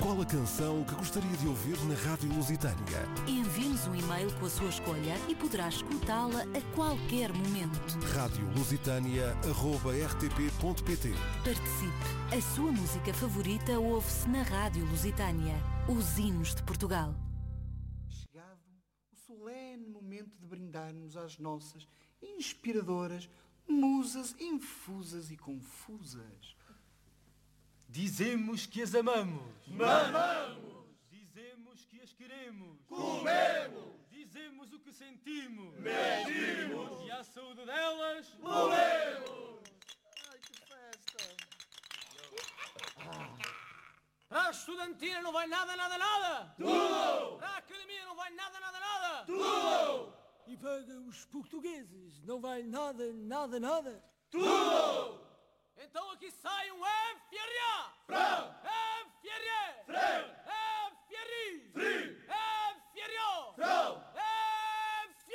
Qual a canção que gostaria de ouvir na Rádio Lusitânia? Envie-nos um e-mail com a sua escolha e poderá escutá-la a qualquer momento. radiolusitania@rtp.pt. Participe! A sua música favorita ouve-se na Rádio Lusitânia. Os hinos de Portugal. Chegado o solene momento de brindarmos às nossas inspiradoras musas infusas e confusas. Dizemos que as amamos. Mamamos. Dizemos que as queremos. Comemos. Dizemos o que sentimos. Medimos. E à saúde delas Morremos. Ai, que festa! Para a estudantina não vai nada, nada, nada. Tudo. Para a academia não vai nada, nada, nada. Tudo. E para os portugueses não vai nada, nada, nada. Tudo. Então aqui sai um FRA. Fra.